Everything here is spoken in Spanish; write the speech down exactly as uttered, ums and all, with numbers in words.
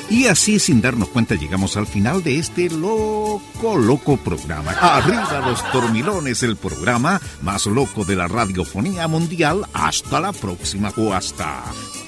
Y así, sin darnos cuenta, llegamos al final de este loco, loco programa. Arriba los dormilones, el programa más loco de la radiofonía mundial. Hasta la próxima o hasta